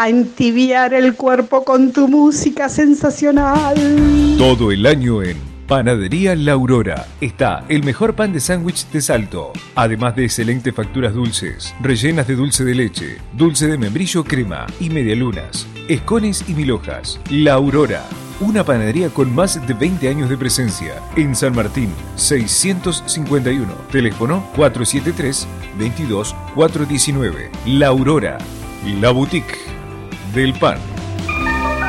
a entibiar el cuerpo con tu música sensacional. Todo el año en Panadería La Aurora está el mejor pan de sándwich de Salto, además de excelentes facturas dulces, rellenas de dulce de leche, dulce de membrillo crema y medialunas, escones y mil hojas. La Aurora, una panadería con más de 20 años de presencia en San Martín, 651, teléfono 473-22419. La Aurora, la boutique del pan.